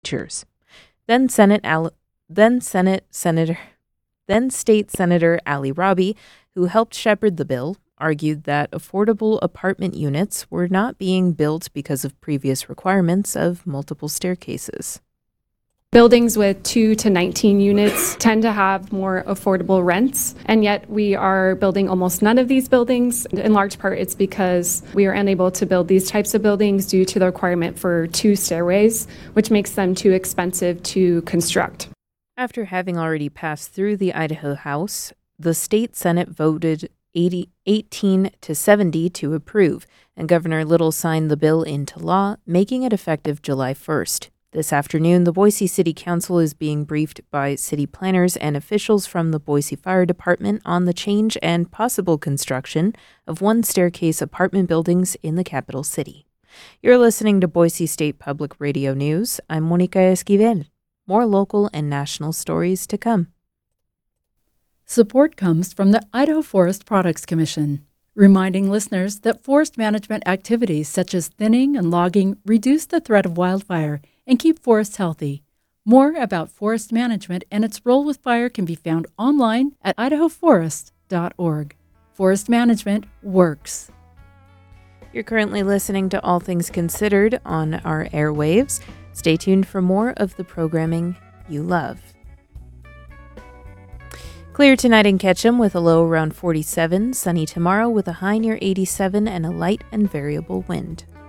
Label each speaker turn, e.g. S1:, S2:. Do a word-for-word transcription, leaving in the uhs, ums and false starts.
S1: teachers. Then Senate Al- then Senate Senator then State Senator Ali Rabi, who helped shepherd the bill, argued that affordable apartment units were not being built because of previous requirements of multiple staircases.
S2: Buildings with two to nineteen units tend to have more affordable rents, and yet we are building almost none of these buildings. In large part, it's because we are unable to build these types of buildings due to the requirement for two stairways, which makes them too expensive to construct.
S1: After having already passed through the Idaho House, the state Senate voted eighteen to seventy to approve, and Governor Little signed the bill into law, making it effective July first. This afternoon, the Boise City Council is being briefed by city planners and officials from the Boise Fire Department on the change and possible construction of one-staircase apartment buildings in the capital city. You're listening to Boise State Public Radio News. I'm Monica Esquivel. More local and national stories to come.
S3: Support comes from the Idaho Forest Products Commission, reminding listeners that forest management activities such as thinning and logging reduce the threat of wildfire and keep forests healthy. More about forest management and its role with fire can be found online at idaho forest dot org. Forest management works.
S1: You're currently listening to All Things Considered on our airwaves. Stay tuned for more of the programming you love. Clear tonight in Ketchum with a low around forty-seven, sunny tomorrow with a high near eighty-seven and a light and variable wind.